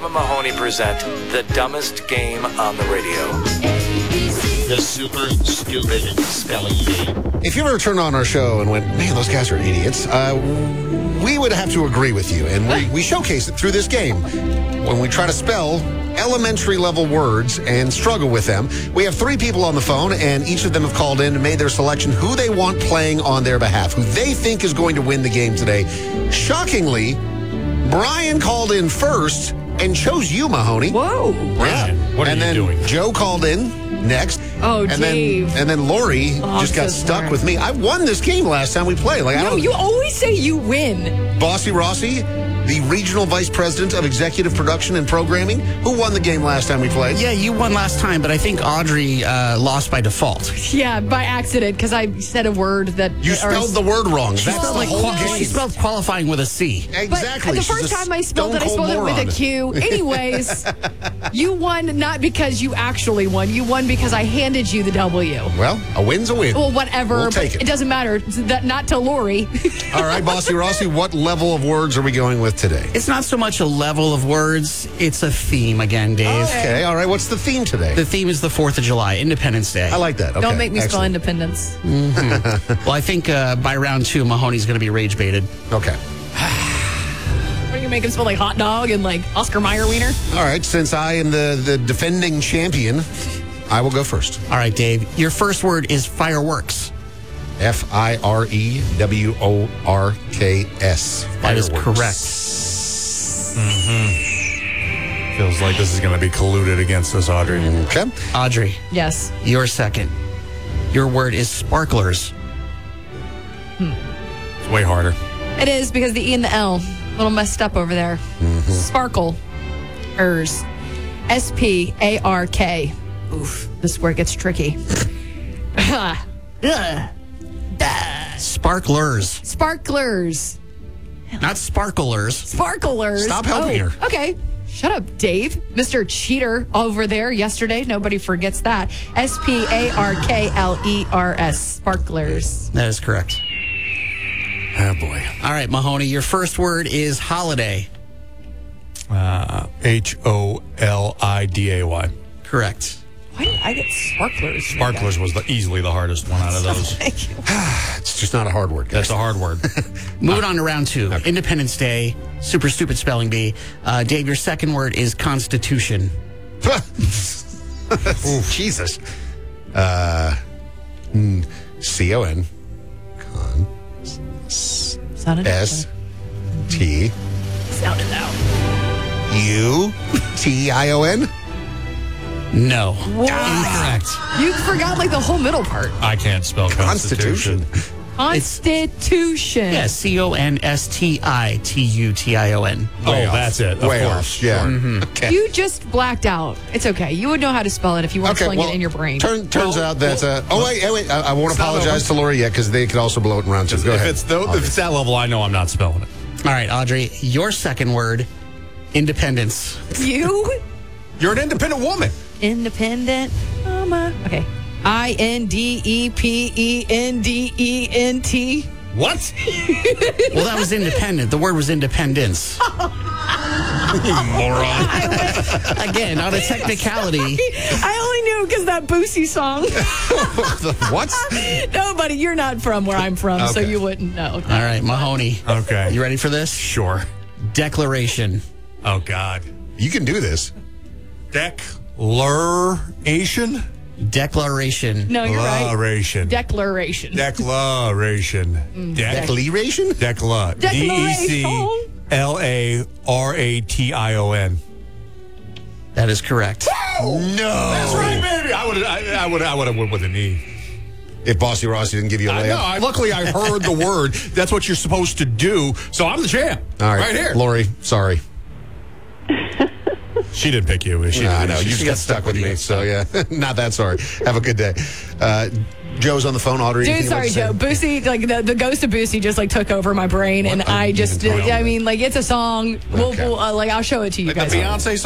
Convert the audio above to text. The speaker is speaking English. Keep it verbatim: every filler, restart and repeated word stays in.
and Mahoney present the dumbest game on the radio. The Super Stupid Spelling Bee. If you ever turned on our show and went, man, those guys are idiots, uh, we would have to agree with you. And we, we showcase it through this game. When we try to spell elementary level words and struggle with them, we have three people on the phone, and each of them have called in and made their selection who they want playing on their behalf, who they think is going to win the game today. Shockingly, Brian called in first and chose you, Mahoney. Whoa. Yeah. What are and you then doing? Joe called in next. Oh, and Dave. Then, and then Lori Oh, just I'm got so stuck sorry. with me. I won this game last time we played. Like I No, don't. you always say you win. Bossy Rossi, the regional vice president of executive production and programming, who won the game last time we played. Yeah, you won last time, but I think Audrey uh, lost by default. Yeah, by accident, because I said a word that... You or- spelled the word wrong. She That's spelled, the like, whole qual- game. she spelled qualifying with a C. But Exactly. the She's first a time I spelled it, I stone-cold spelled it with a moron. Q. Anyways, you won not because you actually won. You won because I handed you the W. Well, a win's a win. Well, whatever. We'll take but it. doesn't matter. It's That, not to Lori. All right, Bossy Rossi, what level of words are we going with today? It's not so much a level of words, it's a theme again, Dave. Okay, all right. What's the theme today? The theme is the fourth of July, Independence Day. I like that. Okay, Don't make me spell excellent. independence. Well, I think uh, by round two, Mahoney's going to be rage baited. Okay. What are you make him spell like hot dog and like Oscar Mayer wiener? All right, since I am the, the defending champion, I will go first. All right, Dave, your first word is fireworks. F I R E W O R K S. That is Fireworks. correct. Feels like this is going to be colluded against us, Audrey. Okay. Audrey, Yes. your second. Your word is sparklers. It's way harder. It is because the E and the L, a little messed up over there. Sparkle. Ers. S P A R K. Oof. This is where it gets tricky. Ugh. Sparklers, Sparklers. not sparklers. Sparklers. Stop helping oh, her. Okay. Shut up, Dave. Mister Cheater over there yesterday. Nobody forgets that. S P A R K L E R S. Sparklers. That is correct. Oh, boy. All right, Mahoney, your first word is holiday. Uh, H O L I D A Y. Correct. Why did I get sparklers? Sparklers was the, easily the hardest one out of those. Thank you. It's just not a hard word, guys. That's a hard word. Moving on to round two. Independence Day, super stupid spelling bee. Uh, Dave, your second word is constitution. Jesus. Uh, mm, C O N. Con. Sounded S. T. Sounded out. U. T I O N. No. Incorrect. You forgot like the whole middle part. I can't spell Constitution. Constitution. Constitution. Yeah, C O N S T I T U T I O N. Oh, Way off. that's it. Of Way course. off. Yeah. Okay. You just blacked out. It's okay. You would know how to spell it if you weren't Okay, spelling well, it in your brain. Turn, turns out that. Uh, oh, wait, oh, wait. I, I won't It's not apologize to Lori yet because they could also blow it in round two. Go If ahead. it's, the, if it's that level, I know I'm not spelling it. All right, Audrey, your second word, independence. You? You're an independent woman. Independent. Mama. Okay. I N D E P E N D E N T. What? Well, that was independent. The word was independence. Moron. Again, on a technicality. I only knew because that Boosie song. What? No, buddy, you're not from where I'm from, so Okay. you wouldn't know. All right, Mahoney. Okay. You ready for this? Sure. Declaration. Oh, God. You can do this. Declaration? Declaration. No, you're right. Declaration. Declaration. Declaration. Dec- Declaration? Decla. D E C L A R A T I O N. That is correct. No. That's right, baby. I would I, I would I would have went with an E. If Bossy Rossi didn't give you a I layup. know. I, luckily, I heard the word. That's what you're supposed to do. So I'm the champ. All right. Right here. Lori, sorry. She didn't pick you. She, I know. she, You just got stuck with me. So, yeah. Not that sorry. Have a good day. Uh, Joe's on the phone. Audrey, Dude, anything sorry, you'd like Joe. to say? Boosie, like the, the ghost of Boosie just like took over my brain, and What? I just, You can tell me I all mean, like it's a song. We'll, Okay. we'll uh, like I'll show it to you Like the guys. Beyonce